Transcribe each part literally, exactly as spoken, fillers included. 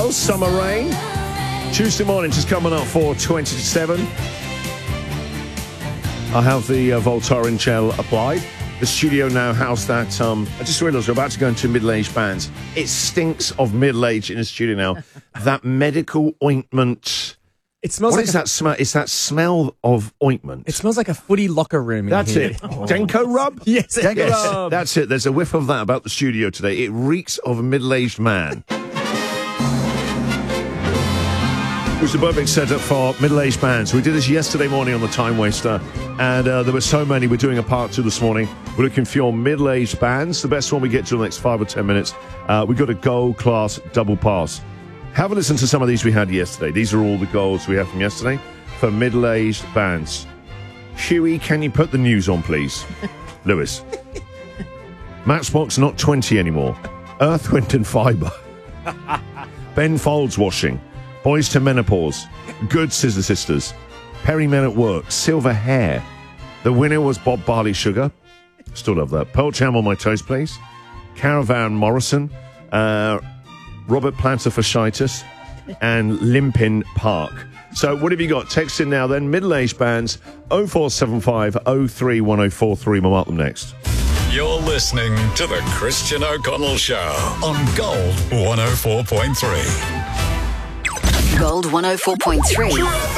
Styles, Summer Rain. Tuesday morning, just coming up for twenty to seven. I have the uh, Voltaren gel applied. The studio now housed that. Um, I just realised we're about to go into middle-aged bands. It stinks of middle age in the studio now. That medical ointment. It smells What like is a, that smell? It's that smell of ointment. It smells like a footy locker room. In That's here. it. Denko rub? Yes, Denko yes, rub. That's it. There's a whiff of that about the studio today. It reeks of a middle-aged man. It was the perfect setup for middle-aged bands. We did this yesterday morning on the Time Waster, and uh, there were so many. We're doing a part two this morning. We're looking for your middle-aged bands. The best one we get to in the next five or ten minutes. Uh, we got a gold class double pass. Have a listen to some of these we had yesterday. These are all the goals we had from yesterday for middle-aged bands. Huey, can you put the news on, please? Lewis. Matchbox not twenty anymore. Earth, Wind and Fibre. Ben Folds Washing. Boys to Menopause. Good Scissor Sisters. Perry Men at Work. Silver Hair. The winner was Bob Barley Sugar. Still love that. Pearl Jam on My Toast, please. Caravan Morrison. Uh, Robert Planter Fasciitis. And Limpin Park. So what have you got? Text in now then. Middle-aged bands. oh four seven five oh three one oh four three. We'll mark them next. You're listening to the Christian O'Connell Show on Gold one oh four point three. Gold one oh four point three.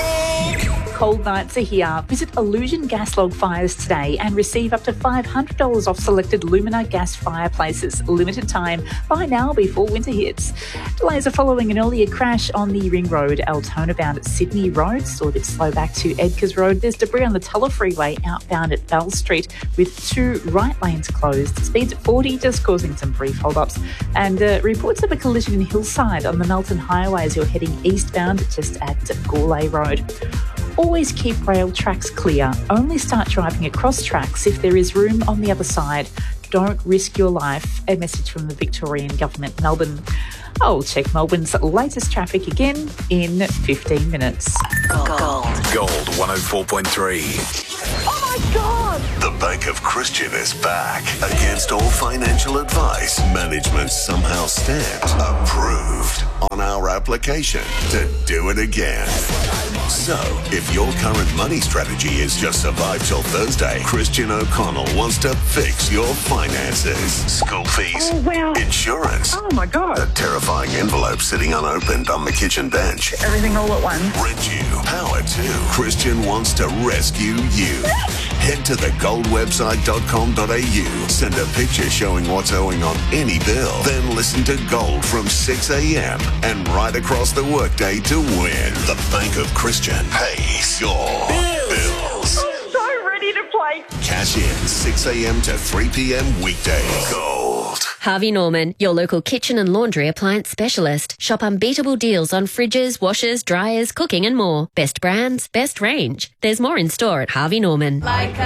Cold nights are here. Visit Illusion Gas Log Fires today and receive up to five hundred dollars off selected Lumina gas fireplaces. Limited time. Buy now before winter hits. Delays are following an earlier crash on the Ring Road, Altona bound at Sydney Road. Still a bit slow back to Edgars Road. There's debris on the Tulla Freeway outbound at Bell Street with two right lanes closed. Speeds at forty, just causing some brief hold-ups. And uh, reports of a collision in Hillside on the Melton Highway as you're heading eastbound just at Gourlay Road. Always keep rail tracks clear. Only start driving across tracks if there is room on the other side. Don't risk your life. A message from the Victorian Government, Melbourne. I'll check Melbourne's latest traffic again in fifteen minutes. Gold. Gold one oh four point three. Oh my God! The Bank of Christian is back. Against all financial advice, management somehow stamped approved on our application to do it again. So, if your current money strategy is just survive till Thursday, Christian O'Connell wants to fix your finances. School fees, Oh, wow. insurance, Oh, my God. a terrifying envelope sitting unopened on the kitchen bench. Everything all at once. Rent you, power two. Christian wants to rescue you. Head to the gold website dot com dot a u. Send a picture showing what's owing on any bill. Then listen to Gold from six a.m. and right across the workday to win. The Bank of Christian pays your bills. I'm so ready to play. Cash in six a.m. to three p.m. weekdays. Gold. Harvey Norman, your local kitchen and laundry appliance specialist. Shop unbeatable deals on fridges, washers, dryers, cooking and more. Best brands, best range. There's more in store at Harvey Norman. Like